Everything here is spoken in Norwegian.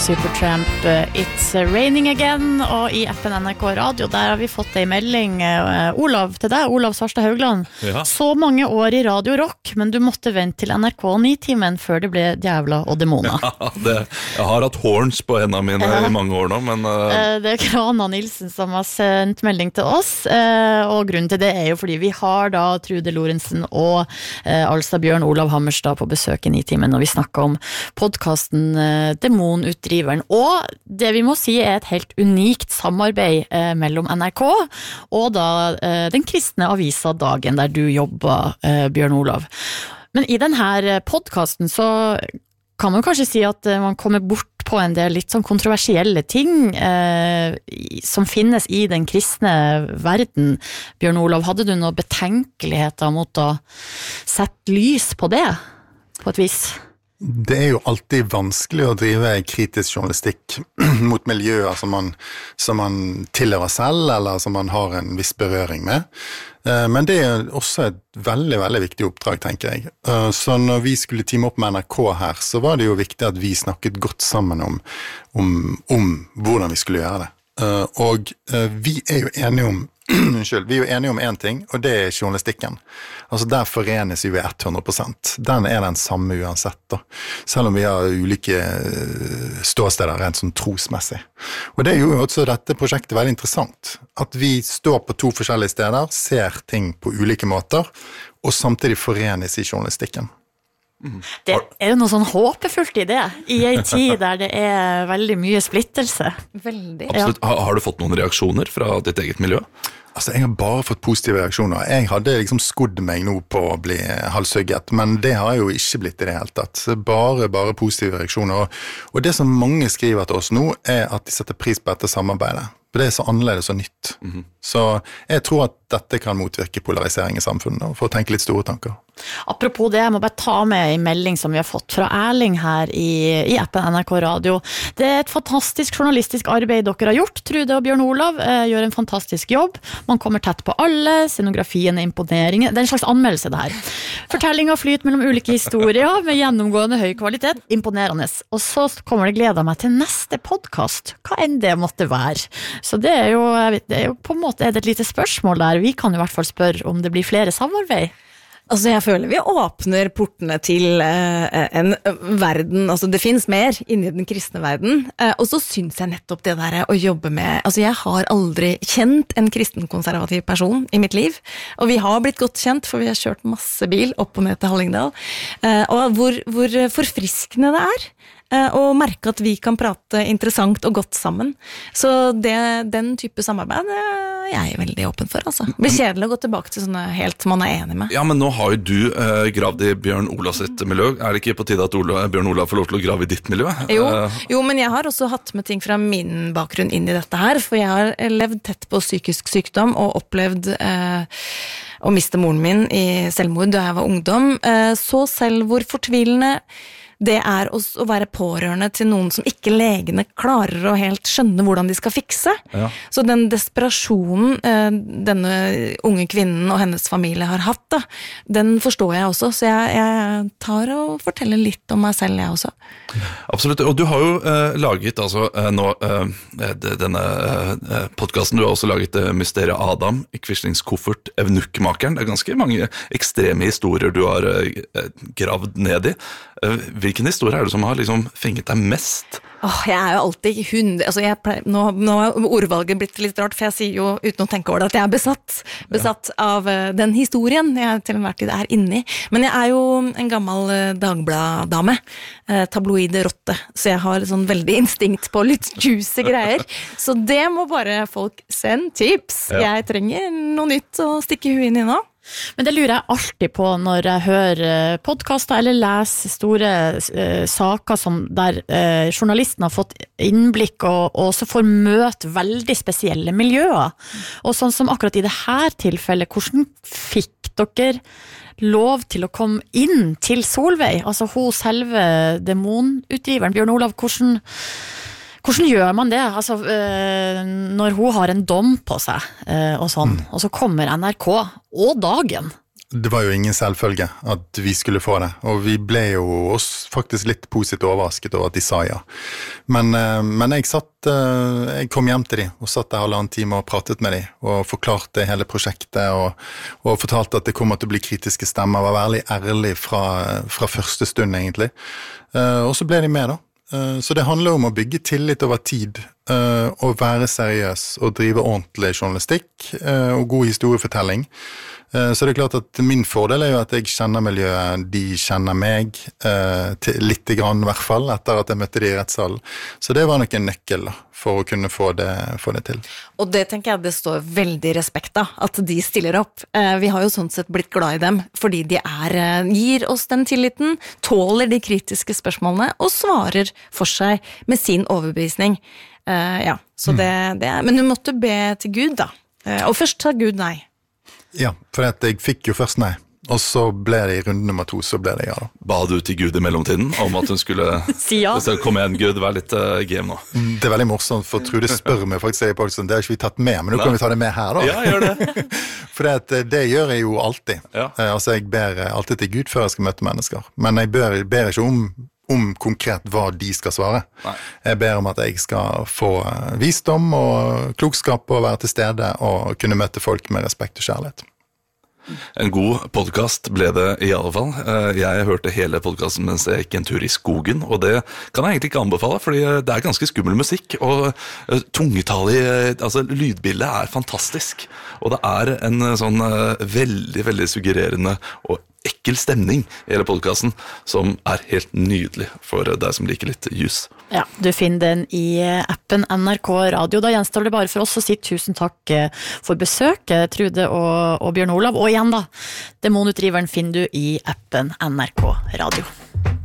Supertramp, It's Raining Again, og i appen NRK Radio, der har vi fått en melding, Olav, til deg, Olav Svarstad Haugland. Ja. Så mange år i Radio Rock, men du måtte vente til NRK 9-timen før det ble Djævla og Demoner. Ja, jeg har hatt horns på hendene mine i mange år nå, men... Det Krana Nilsen som har sendt melding til oss, og grunnen til det jo fordi vi har da Trude Lorentzen og altså Bjørn Olav Hammerstad på besøk i 9-timen, når vi snakker om podcasten Demonutdriveren. Og det vi må si et helt unikt samarbeid mellom NRK og da den kristne avisa Dagen, der du jobber, Bjørn Olav. Men i denne podcasten så kan man kanskje si at man kommer bort på en del litt sånn kontroversielle ting som finnes i den kristne verden. Bjørn Olav, hadde du noen betenkeligheter mot å sette lys på det, på et vis? Det jo alltid vanskelig å drive kritisk journalistikk mot miljøer som man tilhører selv, eller som man har en viss berøring med. Men det også et veldig, veldig viktig oppdrag, tenker jeg. Så når vi skulle teame opp med NRK her, så var det jo viktig at vi snakket godt sammen om hvordan vi skulle gjøre det. Og vi jo enige om vi jo enige om en ting, og det journalistikken. Altså der forenes vi 100%. Den den samme uansett da. Selv om vi har ulike ståsteder rent sånn trosmessig. Og det gjorde jo også dette prosjektet veldig interessant. At vi står på to forskjellige steder, ser ting på ulike måter, og samtidig forenes i journalistikken. Det jo noe sånn håpefullt i det, i en tid der det veldig mye splittelse. Veldig. Absolutt. Har du fått noen reaksjoner fra ditt eget miljø? Altså, jeg har bare fått positive reaksjoner. Jeg hadde liksom skodd meg nå på å bli halshugget, men det har jeg jo ikke blitt i det hele tatt. Bare positive reaksjoner. Og det som mange skriver til oss nå, at de setter pris på dette samarbeidet. For det så annerledes og nytt. Så jeg tror at dette kan motvirke polarisering i samfunnet, for å tenke litt store tanker. Apropos det, jeg må bare ta med en melding som vi har fått fra Erling her i appen NRK Radio. Det et fantastisk journalistisk arbeid dere har gjort. Trude og Bjørn Olav gjør en fantastisk jobb. Man kommer tett på alle, scenografien imponering. Det en slags anmeldelse det her. Fortellinger flyter mellom ulike historier med gjennomgående høy kvalitet. Imponerende. Og så kommer det glede meg til neste podcast. Hva enn det måtte være. Så det jo på en måte et lite spørsmål der. Vi kan i hvert fall spørre om det blir flere samarbeid. Altså jeg føler vi åpner portene til en verden, altså det finnes mer inni den kristne verden, og så synes jeg nettopp det der å jobbe med, altså jeg har aldri kjent en kristen-konservativ person i mitt liv, og vi har blitt godt kjent, for vi har kjørt masse bil opp og ned til Hallingdal, og hvor forfriskende det og merke at vi kan prate interessant og godt sammen. Så den type samarbeid jeg veldig åpen for, altså. Det blir kjedelig å gå tilbake til sånne helt man enig med. Ja, men nå har jo du gravd i Bjørn Olav sitt miljø. Det ikke på tide at Bjørn Olav får lov til å grave i ditt miljø? Jo, men jeg har også hatt med ting fra min bakgrunn inn i dette her, for jeg har levd tett på psykisk sykdom og opplevd å miste moren min i selvmord da jeg var ungdom. Så selv hvor fortvilende det å være pårørende til noen som ikke legene klarer å helt skjønne hvordan de skal fikse. Ja. Så den desperasjonen denne unge kvinnen og hennes familie har hatt, da, den forstår jeg også. Så jeg tar og forteller litt om meg selv, jeg også. Absolutt, og du har jo laget altså, nå, denne podcasten, du har også laget Mysteriet Adam, Quislings koffert, Evnukkmakeren. Det ganske mange ekstreme historier du har gravd ned i. Hvilken historie det som har liksom fenget deg mest? Jeg jo alltid 100, altså nå har ordvalget blitt litt rart, for jeg sier jo uten å tenke over det at jeg besatt av den historien jeg til enhver tid inni. Men jeg jo en gammel Dagbladdame, tabloide rotte, så jeg har sånn veldig instinkt på litt juicy greier. Så det må bare folk sende tips. Ja. Jeg trenger noe nytt å stikke huet inn i nå. Men det lurer jeg alltid på når jeg hører podcaster eller leser store saker som der journalisten har fått innblikk og også får møte veldig spesielle miljøer. Og sånn som akkurat i det her tilfellet, hvordan fikk dere lov til å komme inn til Solveig? Altså hun selve demonutdriveren, Bjørn Olav, hvordan gjør man det? Altså, når hun har en dom på seg og sånn, og så kommer NRK og Dagen det var jo ingen selvfølge at vi skulle få det, og vi ble jo også faktisk litt positivt overrasket over at de sa ja. Men jeg kom hjem til de og satt der 1,5 time og pratet med de og forklarte hele prosjektet og fortalte at det kommer til å bli kritiske stemmer, var veldig ærlig fra første stund egentlig. Og så ble de med da. Så det handler om å bygge tillit over tid, og være seriøs og drive ordentlig journalistikk og god historiefortelling. Så det er klart at min fordel er jo at jeg kjenner miljøet, de kjenner meg, litt grann i hvert fall, etter at jeg møtte de i rettssalen. Så det var nok en nøkkel da, for å kunne få det til. Og det tenker jeg det står veldig respekt av, at de stiller opp. Vi har jo sånn sett blitt glad i dem, fordi de gir oss den tilliten, tåler de kritiske spørsmålene, og svarer for seg med sin overbevisning. Ja, så men du måtte be til Gud da, og først sa Gud nei. Ja, for jeg fikk jo først nei, og så ble det i runde nummer 2, så ble det ja da. Ba du til Gud i mellomtiden om at hun skulle si ja? Kom igjen Gud, vær litt game nå. Det er veldig morsomt, for Trude spør meg faktisk, det har ikke vi tatt med, men nå kan vi ta det med her da. Ja, gjør det. For det gjør jeg jo alltid. Ja. Altså jeg ber alltid til Gud før jeg skal møte mennesker, men jeg ber ikke om konkret hva de skal svare. Nei. Jeg ber om at jeg skal få visdom og klokskap og være til stede og kunne møte folk med respekt og kjærlighet. En god podcast ble det i alle fall. Jeg hørte hele podcasten mens jeg gikk en tur i skogen, og det kan jeg egentlig ikke anbefale, fordi det er ganske skummel musikk, og altså lydbildet fantastisk, og det en sånn veldig, veldig suggererende og ekkel stemning i hele podcasten, som helt nydelig for deg som liker litt jus. Ja, du finner den i appen NRK Radio. Da gjenstår det bare for oss å si tusen takk for besøket, Trude og Bjørn Olav. Og igjen da, Demonutdriveren finner du i appen NRK Radio.